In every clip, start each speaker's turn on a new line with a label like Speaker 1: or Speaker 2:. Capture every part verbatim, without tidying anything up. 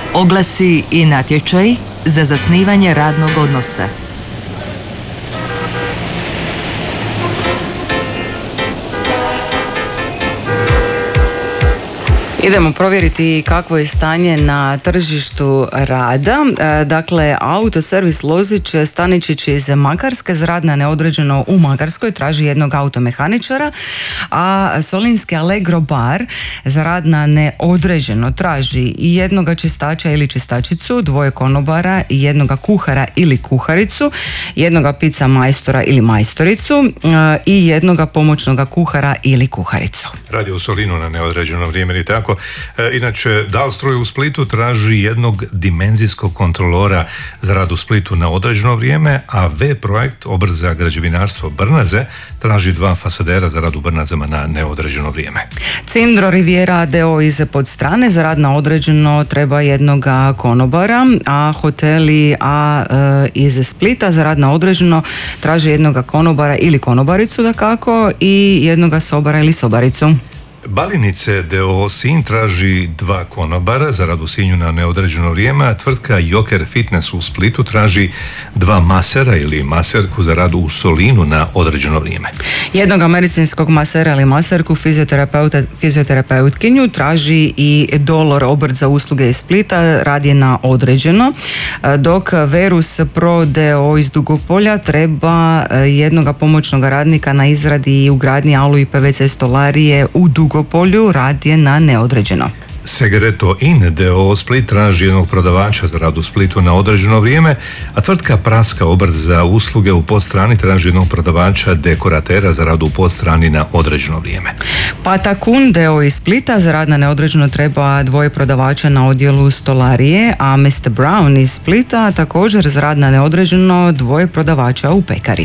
Speaker 1: Oglasi i natječaj za zasnivanje radnog odnosa.
Speaker 2: Idemo provjeriti kakvo je stanje na tržištu rada. Dakle, Autoservis Lozić Staničić iz Makarske za rad na neodređeno u Makarskoj traži jednog automehaničara, a Solinski Allegro bar za rad na neodređeno traži jednoga čistača ili čistačicu, dvoje konobara i jednoga kuhara ili kuharicu, jednoga pizza majstora ili majstoricu i jednoga pomoćnoga kuhara ili kuharicu.
Speaker 3: Radi u Solinu na neodređeno vrijeme ili tako. E, inače, Dalstroj u Splitu traži jednog dimenzijskog kontrolora za rad u Splitu na određeno vrijeme, a V-projekt obrt za građevinarstvo Brnaze traži dva fasadera za rad u Brnazama na neodređeno vrijeme.
Speaker 2: Cindro Riviera d o o iz Podstrane za rad na određeno treba jednoga konobara, a Hoteli A e, iz Splita za rad na određeno traži jednoga konobara ili konobaricu dakako i jednoga sobara ili sobaricu.
Speaker 3: Balinice d o o Sinj traži dva konobara za rad u Sinju na neodređeno vrijeme, a tvrtka Joker Fitness u Splitu traži dva masera ili maserku za rad u Solinu na određeno vrijeme.
Speaker 2: Jednoga medicinskog masera ili maserku, fizioterapeuta, fizioterapeutkinju traži i Dolor obrt za usluge iz Splita, rad je na određeno, dok Verus Pro d o o iz Dugopolja treba jednoga pomoćnog radnika na izradi i ugradnji alu i pe ve ce stolarije u Dugopolju, rad je na neodređeno.
Speaker 3: Segreto In d o o Split traži jednog prodavača za rad u Splitu na određeno vrijeme, a tvrtka Praska obrt za usluge u Podstrani traži jednog prodavača dekoratera za rad u Podstrani na određeno vrijeme.
Speaker 2: Patakun d o o iz Splita za rad na neodređeno treba dvoje prodavača na odjelu stolarije, a mister Brown iz Splita također za rad na neodređeno dvoje prodavača u pekari.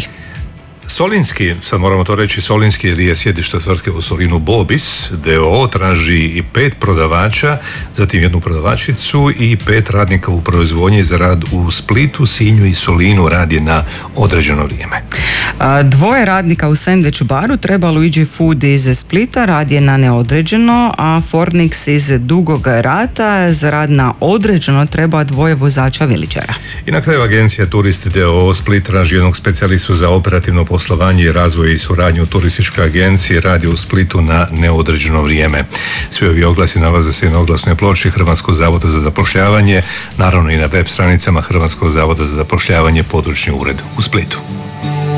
Speaker 3: Solinski, sad moramo to reći Solinski jer je sjedište tvrtke u Solinu Bobis d o o traži i pet prodavača, zatim jednu prodavačicu i pet radnika u proizvodnji za rad u Splitu, Sinju i Solinu, rad je na određeno vrijeme.
Speaker 2: Dvoje radnika u sandvič baru treba Luigi Food iz Splita, rad je na neodređeno, a Fornix iz Dugog Rata za rad na određeno treba dvoje vozača viličara.
Speaker 3: I na kraju agencija Turisti d o o Split traži jednog specijalistu za operativno poslovanje i razvoj i suradnju u turističkoj agenciji, radi u Splitu na neodređeno vrijeme. Svi ovi oglasi nalaze se i na oglasnoj ploči Hrvatskog zavoda za zapošljavanje, naravno i na web stranicama Hrvatskog zavoda za zapošljavanje, područni ured u Splitu.